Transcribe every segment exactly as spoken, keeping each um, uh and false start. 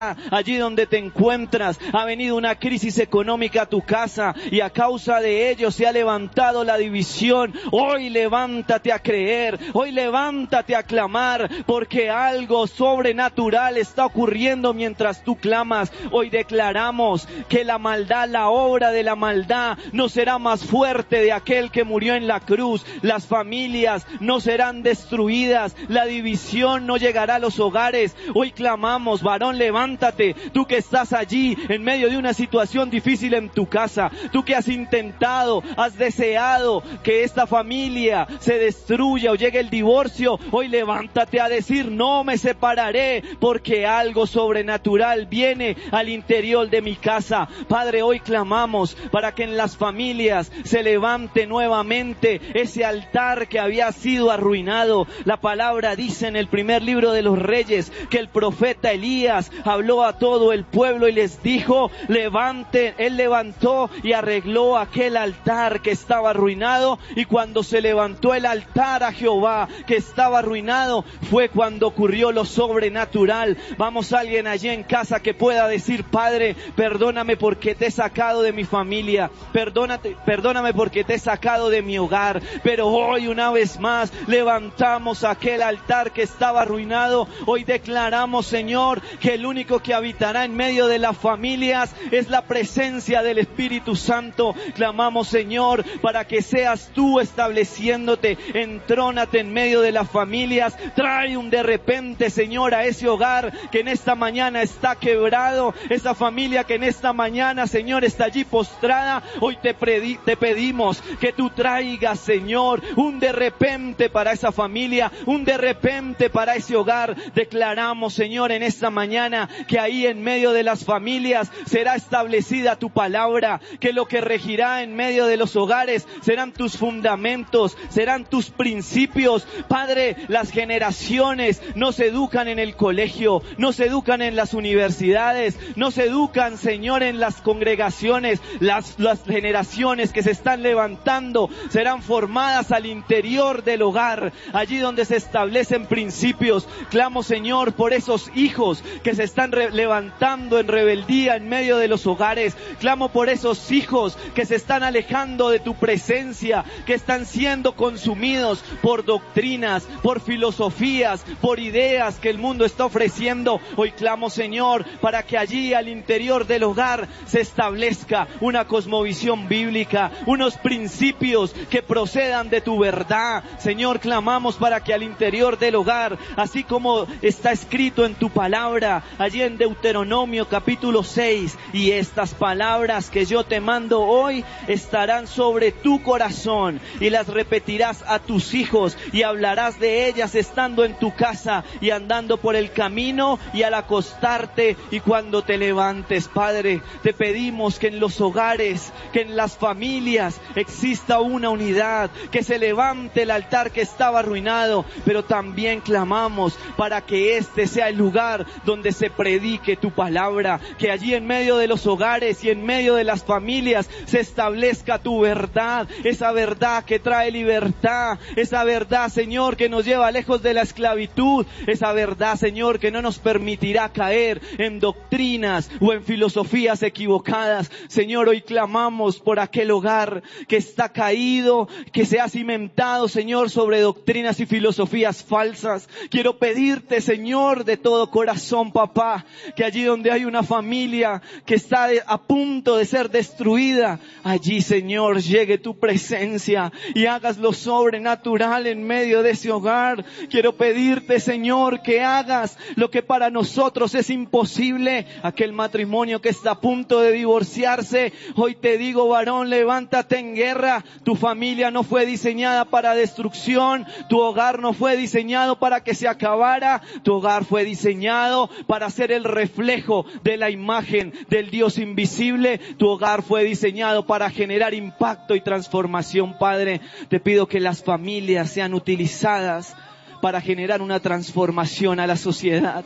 Allí donde te encuentras, ha venido una crisis económica a tu casa y a causa de ello se ha levantado la división. Hoy levántate a creer, hoy levántate a clamar, porque algo sobrenatural está ocurriendo mientras tú clamas. Hoy declaramos que la maldad, la obra de la maldad no será más fuerte de aquel que murió en la cruz. Las familias no serán destruidas, la división no llegará a los hogares. Hoy clamamos, varón, levántate. Tú que estás allí en medio de una situación difícil en tu casa, tú que has intentado, has deseado que esta familia se destruya o llegue el divorcio, hoy levántate a decir: no me separaré, porque algo sobrenatural viene al interior de mi casa. Padre, hoy clamamos para que en las familias se levante nuevamente ese altar que había sido arruinado. La palabra dice en el primer libro de los Reyes que el profeta Elías habló a todo el pueblo y les dijo: levanten. Él levantó y arregló aquel altar que estaba arruinado, y cuando se levantó el altar a Jehová que estaba arruinado, fue cuando ocurrió lo sobrenatural. Vamos, alguien allí en casa que pueda decir: Padre, perdóname porque te he sacado de mi familia, perdónate, perdóname porque te he sacado de mi hogar, pero hoy una vez más levantamos aquel altar que estaba arruinado. Hoy declaramos, Señor, que el único que habitará en medio de las familias es la presencia del Espíritu Santo. Clamamos, Señor, para que seas tú estableciéndote, entrónate en medio de las familias. Trae un de repente, Señor, a ese hogar que en esta mañana está quebrado, esa familia que en esta mañana, Señor, está allí postrada. Hoy te, predi- te pedimos que tú traigas, Señor, un de repente para esa familia, un de repente para ese hogar. Declaramos, Señor, en esta mañana que ahí en medio de las familias será establecida tu palabra, que lo que regirá en medio de los hogares serán tus fundamentos, serán tus principios. Padre, las generaciones no se educan en el colegio, no se educan en las universidades, no se educan, Señor, en las congregaciones. Las, las generaciones que se están levantando serán formadas al interior del hogar, allí donde se establecen principios. Clamo, Señor, por esos hijos que se están re- levantando en rebeldía en medio de los hogares. Clamo por esos hijos que se están alejando de tu presencia, que están siendo consumidos por doctrinas, por filosofías, por ideas que el mundo está ofreciendo. Hoy clamo, Señor, para que allí al interior del hogar se establezca una cosmovisión bíblica, unos principios que procedan de tu verdad. Señor, clamamos para que al interior del hogar, así como está escrito en tu palabra, allí en Deuteronomio capítulo seis: y estas palabras que yo te mando hoy estarán sobre tu corazón, y las repetirás a tus hijos, y hablarás de ellas estando en tu casa y andando por el camino y al acostarte y cuando te levantes. Padre, te pedimos que en los hogares, que en las familias exista una unidad, que se levante el altar que estaba arruinado, pero también clamamos para que este sea el lugar donde se predique tu palabra, que allí en medio de los hogares y en medio de las familias se establezca tu verdad, esa verdad que trae libertad, esa verdad, Señor, que nos lleva lejos de la esclavitud, esa verdad, Señor, que no nos permitirá caer en doctrinas o en filosofías equivocadas. Señor, hoy clamamos por aquel hogar que está caído, que se ha cimentado, Señor, sobre doctrinas y filosofías falsas. Quiero pedirte, Señor, de todo corazón, papá, que allí donde hay una familia que está a punto de ser destruida, allí, Señor, llegue tu presencia y hagas lo sobrenatural en medio de ese hogar. Quiero pedirte, Señor, que hagas lo que para nosotros es imposible. Aquel matrimonio que está a punto de divorciarse, hoy te digo, varón, levántate en guerra. Tu familia no fue diseñada para destrucción, tu hogar no fue diseñado para que se acabara, tu hogar fue diseñado para ser el reflejo de la imagen del Dios invisible. Tu hogar fue diseñado para generar impacto y transformación. Padre, te pido que las familias sean utilizadas para generar una transformación a la sociedad.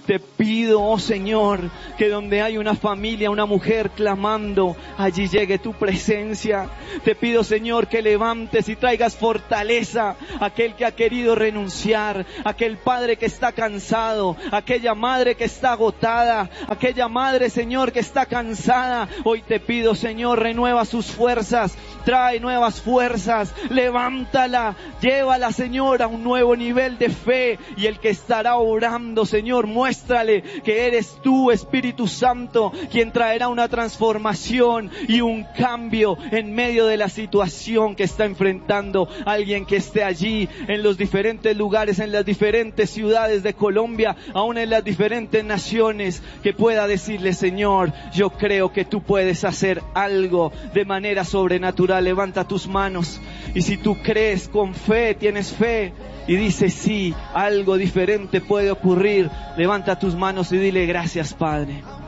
Te pido, oh Señor, que donde hay una familia, una mujer clamando, allí llegue tu presencia. Te pido, Señor, que levantes y traigas fortaleza a aquel que ha querido renunciar, aquel padre que está cansado, aquella madre que está agotada, aquella madre, Señor, que está cansada. Hoy te pido, Señor, renueva sus fuerzas, trae nuevas fuerzas, levántala, llévala, Señor, a un nuevo nivel de fe. Y el que estará orando, Señor, muéstrale que eres tú, Espíritu Santo, quien traerá una transformación y un cambio en medio de la situación que está enfrentando alguien que esté allí en los diferentes lugares, en las diferentes ciudades de Colombia, aún en las diferentes naciones, que pueda decirle: Señor, yo creo que tú puedes hacer algo de manera sobrenatural. Levanta tus manos, y si tú crees con fe, tienes fe y dices: sí, algo diferente puede ocurrir, levanta tus manos y dile: gracias, Padre.